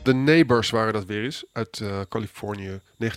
The Neighbors waren dat weer eens. Uit Californië.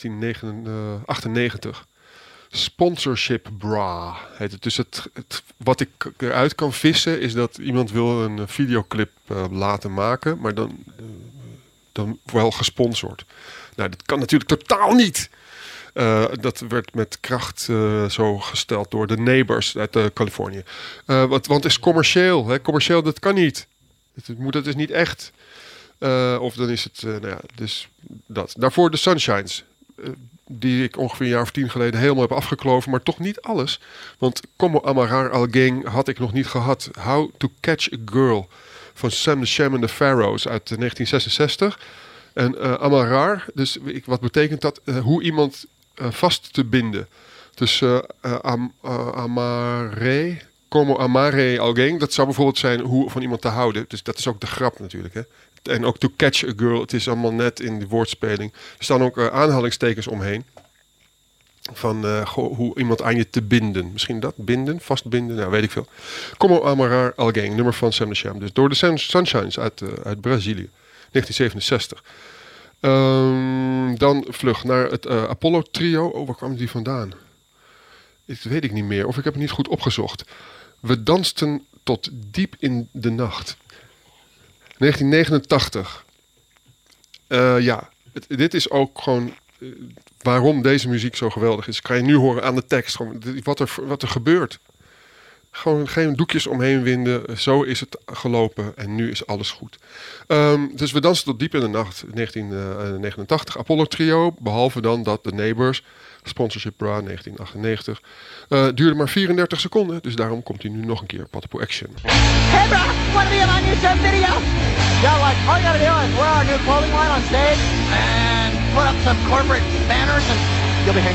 1998. Sponsorship Bra heet het. Dus wat ik eruit kan vissen is dat iemand wil een videoclip laten maken. Maar dan wel gesponsord. Nou, dat kan natuurlijk totaal niet. Dat werd met kracht zo gesteld door de Neighbors uit Californië. Want het is commercieel. Hè? Commercieel, dat kan niet. Dat is niet echt. Of dan is het... dus dat. Daarvoor de Sunshines. Die ik ongeveer een jaar of 10 geleden helemaal heb afgekloven. Maar toch niet alles. Want Como Amarrar al Gang had ik nog niet gehad. How to Catch a Girl. Van Sam the Sham and the Pharaohs uit 1966. En Amarrar. Dus wat betekent dat? Hoe iemand vast te binden. Dus Amarre... Como Amare al Gang. Dat zou bijvoorbeeld zijn hoe van iemand te houden. Dus dat is ook de grap natuurlijk. Hè? En ook to catch a girl. Het is allemaal net in de woordspeling. Er staan ook aanhalingstekens omheen. Van hoe iemand aan je te binden. Misschien dat, binden, vastbinden. Nou, weet ik veel. Como Amarrar al Gang. Nummer van Sam the Sham. Dus door de Sunshines uit Brazilië. 1967. Dan vlug naar het Apollo trio. Oh, waar kwam die vandaan? Dat weet ik niet meer. Of ik heb het niet goed opgezocht. We dansten tot diep in de nacht. 1989. Dit is ook gewoon waarom deze muziek zo geweldig is. Kan je nu horen aan de tekst. Gewoon, wat er gebeurt. Gewoon geen doekjes omheen winden. Zo is het gelopen en nu is alles goed. Dus we dansen tot diep in de nacht. 1989. Apollo trio. Behalve dan dat de Neighbors... Sponsorship Bra 1998. Duurde maar 34 seconden. Dus daarom komt hij nu nog een keer. Patapoe Action. Hey bro, wanna be in my new shop video? Yeah, like all you gotta do is wear our new clothing line on stage and put up some corporate banners and you'll be hanging